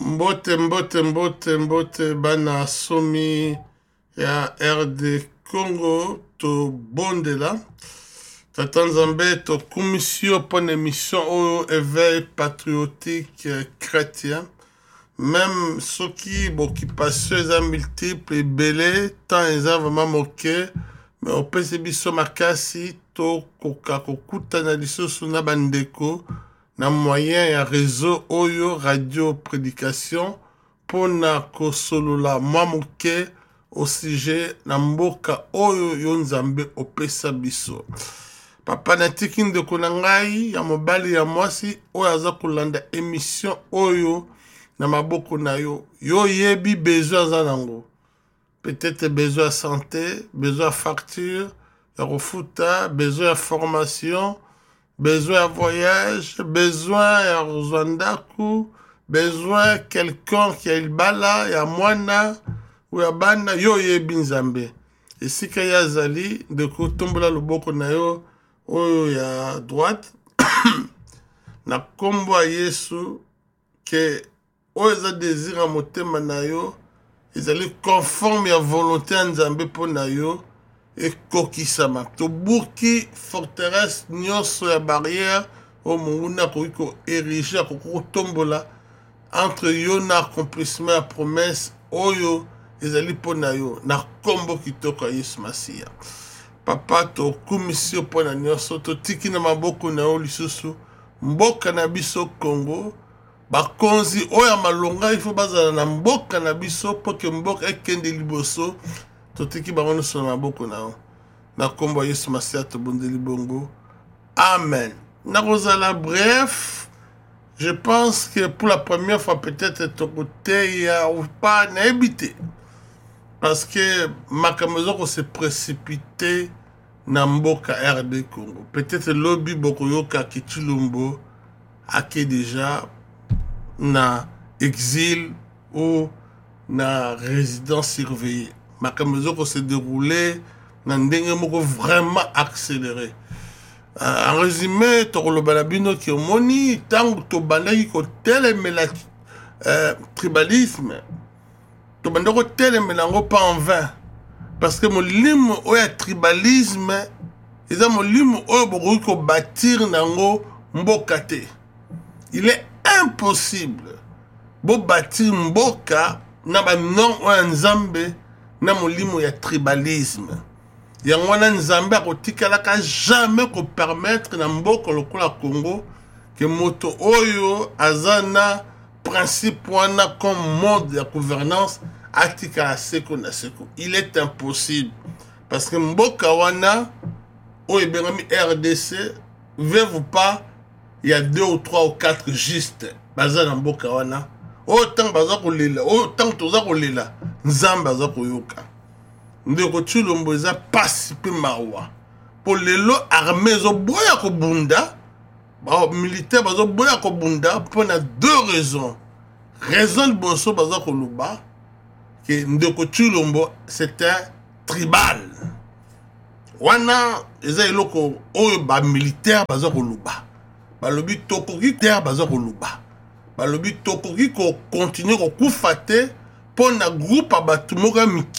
Mbote bana somi ya RD Congo to bondela tata nzambe to commission pour une émission au éveil patriotique chrétien même ceux qui occupation eza multiple et belé tant eza vraiment moqué mais au pese biso makasi to koka kokutana lisusu na bandeko na moyen ya réseau oyo radio prédication pona kosolola mwa moke au sujet na mboka oyo yo nzambe opesa biso papa natiki ndeko na ngai ya mobali ya mwasi oyo aza kolanda émission oyo na maboko na yo yo yebi besoin aza nango peut-être besoin de santé besoin de facture ya kofuta besoin de formation besoin de voyage, besoin de Rwanda, besoin de quelqu'un qui a le bala, ya mwana, ou ya bana, yo ye binzambe. Et si kaya zali, de ko tombola loboko na yo, oyo ya droite, na kombo a Yesu, que oyo za désir a motema na yo, ezali conforme ya volonté ya nzambe po na yo, et kokisama to buki forteresse nyonso ya barrière o munguna ko ériger ko tombola entre yo na accomplissement ya promesse oyo ezali pona yo na kombo kitoko Yesu Masia papa to commission pona nyonso to tiki na maboko na yo lisusu mboka na biso Congo bakonzi oya malonga ifo bazala na mboka na biso po ke mboka ekende liboso totiki bango sur maboko nao na kombo Yesu Masia to bondeli bongo amen na kozala bref je pense que pour la première fois peut-être ton côté ya ou pas na habité parce que makambo ko se précipiter na mboka RD Congo peut-être lobby boko yoka kitulumbo ake déjà na exil ou na résidence surveillée makambo ko se déroulé na ndenge moko vraiment accéléré en résumé to lo balabino ki omoni tango to bandaki ko telemela tribalisme to bandako telemela ngo pas en vain parce que molimo oya tribalisme eza molimo oyo bokoki ko bâtir nango mboka te il est impossible bo bâtir mboka na ba non oya nzambe na molimo ya tribalisme yango wana nzambe akotikalaka jamais ko permettre na mboka lokola Congo que moto oyo azana principe wana comme mode de gouvernance atikala seko na seko il est impossible parce que mboka wana oyo bengami RDC veut pas il y a 2 ou 3 ou 4 juste bazana mboka wana autant baza kolela autant toza kolela nzambe aza koyoka ndeko Tshilombo eza pasi pe mawa po lelo armée zo boya ko bunda ba militaire bazo boya ko bunda pour na 2 raisons raison de boso baza ko luba que ndeko Tshilombo c'était tribal wana eza eloko oyo ba militaire baza ko luba ba lobi tokoki terre baza ko luba ba lobi tokoki ko continuer ko kufate pour na groupe abatu moka